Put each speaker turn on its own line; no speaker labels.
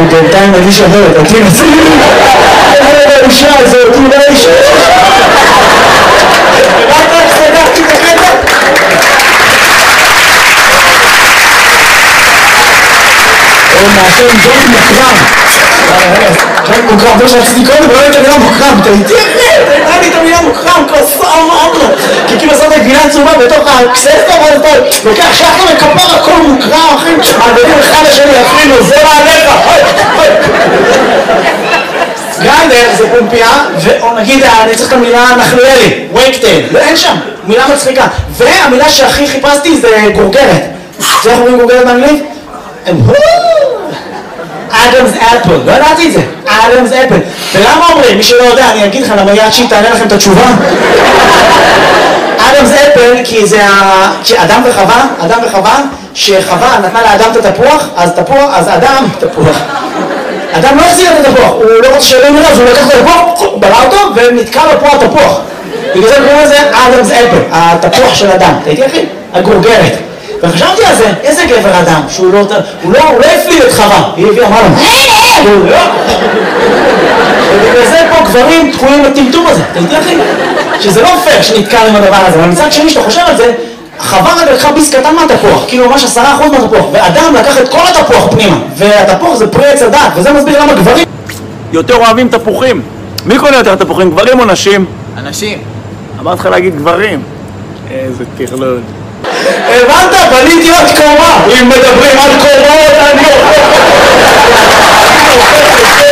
בינתיים מרגיש אחרת, אותי נציג האישה הזאת, היא לא אישה הבאת איך סגרתי את הקטע? הוא מעשה עם ג'ון מוקרם ג'ון מוקרם, זה שעשיתי קודם, לא הייתה מילה מוקרם, אתה איתי אחרת, הייתה לי את המילה מוקרם, כי כאילו עשת גבינה צהובה בתוך הקססטה, ואז אתה לוקח שחר וכפר הכל מוקרם, אחי, מעבירים אחד לשני, אפילו, זה מעליך, גרנדר זה פומפיה, ונגיד, אני צריך את המילה נחלואלי, וייקטייל, אין שם, מילה מצחיקה, והמילה שהכי חיפשתי זה גורגרת, זה איך אומרים גורגרת באנגלית? אדמס אפל, לא ידעתי את זה, אדמס אפל, ולמה אומרים? מי שלא יודע, אני אגיד לך, למה יד שהיא תענה לכם את התשובה? אדמס אפל, כי אדם וחווה, שחווה נתנה לאדם את התפוח, אז אדם, תפוח. אדם לא החזיר את התפוח, הוא לא רוצה שאלה מראה, אז הוא לקח את התפוח, ברא אותו, ונתקע לו פה התפוח. בגלל זה קוראים לזה אדמס אפל, התפוח של אדם, אתה איתי אחי? הגורגרת. וחשבתי על זה, איזה גבר אדם, שהוא לא הפליל את חווה, היא הביאה, אמרה לו, ובגלל זה פה גברים תקועים לטמטום הזה, אתה איתי אחי? שזה לא פייר שנתקע עם הדבר הזה, אבל מצד שני שאתה חושב על זה, חווה רגע לקחה ביס קטן מהתפוח, כאילו ממש 10% מהתפוח, ואדם לקח את כל התפוח פנימה, והתפוח זה פרי עץ הדעת, וזה מסביר למה גברים
יותר אוהבים תפוחים. מי קונה יותר תפוחים, גברים או נשים?
אנשים.
אמרת לך להגיד גברים. איזה תכלול.
הבנת? בניתי עוד קומה, אם מדברים על קומות אני